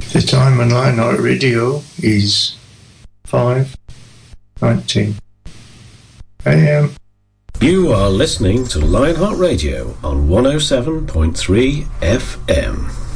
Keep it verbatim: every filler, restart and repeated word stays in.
The time on Lionheart Radio is five nineteen a m. You are listening to Lionheart Radio on one oh seven point three F M.